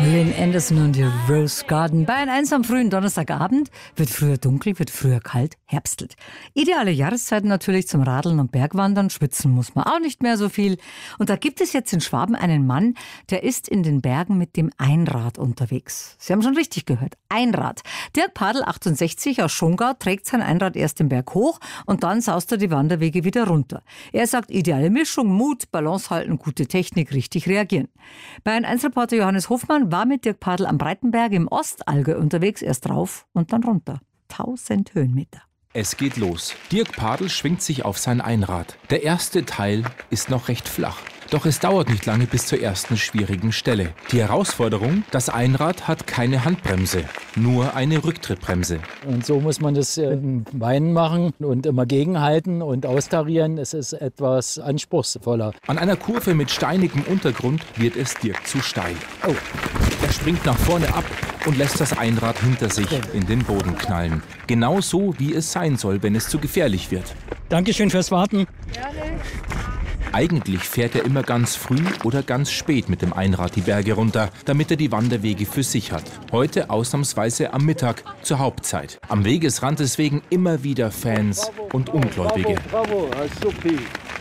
Lynn Anderson und die Rose Garden. Bei einem am frühen Donnerstagabend wird früher dunkel, wird früher kalt, herbstelt. Ideale Jahreszeiten natürlich zum Radeln und Bergwandern. Schwitzen muss man auch nicht mehr so viel. Und da gibt es jetzt in Schwaben einen Mann, der ist in den Bergen mit dem Einrad unterwegs. Sie haben schon richtig gehört, Einrad. Dirk Padl, 68, aus Schongau, trägt sein Einrad erst den Berg hoch und dann saust er die Wanderwege wieder runter. Er sagt, ideale Mischung, Mut, Balance halten, gute Technik, richtig reagieren. Bei einem Einzelreporter Johannes Hofmann war mit Dirk Padl am Breitenberg im Ostallgäu unterwegs, erst rauf und dann runter. 1000 Höhenmeter. Es geht los. Dirk Padl schwingt sich auf sein Einrad. Der erste Teil ist noch recht flach. Doch es dauert nicht lange bis zur ersten schwierigen Stelle. Die Herausforderung, das Einrad hat keine Handbremse, nur eine Rücktrittbremse. Und so muss man das in Beinen machen und immer gegenhalten und austarieren. Es ist etwas anspruchsvoller. An einer Kurve mit steinigem Untergrund wird es Dirk zu steil. Oh. Er springt nach vorne ab und lässt das Einrad hinter sich in den Boden knallen. Genau so, wie es sein soll, wenn es zu gefährlich wird. Dankeschön fürs Warten. Gerne. Eigentlich fährt er immer ganz früh oder ganz spät mit dem Einrad die Berge runter, damit er die Wanderwege für sich hat. Heute ausnahmsweise am Mittag, zur Hauptzeit. Am Wegesrand deswegen immer wieder Fans und Ungläubige. Bravo, super.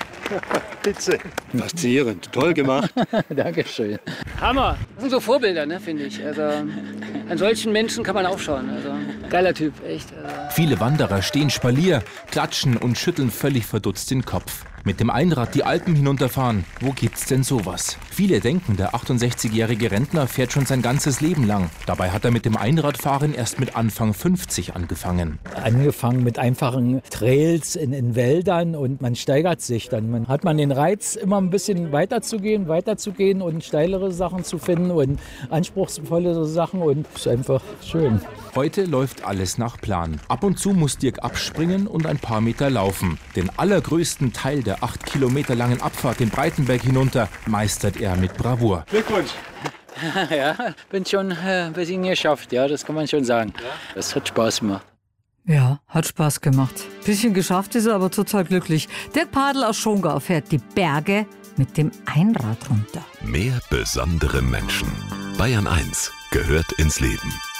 Bitte. Faszinierend, toll gemacht. Dankeschön. Hammer. Das sind so Vorbilder, ne, finde ich. Also, an solchen Menschen kann man aufschauen. Also, geiler Typ, echt. Also. Viele Wanderer stehen Spalier, klatschen und schütteln völlig verdutzt den Kopf. Mit dem Einrad die Alpen hinunterfahren, wo gibt's denn sowas? Viele denken, der 68-jährige Rentner fährt schon sein ganzes Leben lang. Dabei hat er mit dem Einradfahren erst mit Anfang 50 angefangen. Angefangen mit einfachen Trails in Wäldern und man steigert sich dann. Man hat den Reiz, immer ein bisschen weiterzugehen und steilere Sachen zu finden und anspruchsvolle Sachen und es ist einfach schön. Heute läuft alles nach Plan. Ab und zu muss Dirk abspringen und ein paar Meter laufen. Den allergrößten Teil der 8 Kilometer langen Abfahrt den Breitenberg hinunter meistert er mit Bravour. Glückwunsch. Ja, bin schon ein bisschen geschafft, ja, das kann man schon sagen. Das hat Spaß gemacht. Ja, hat Spaß gemacht. Bisschen geschafft ist er, aber total glücklich. Dirk Padl aus Schongau fährt die Berge mit dem Einrad runter. Mehr besondere Menschen. Bayern 1 gehört ins Leben.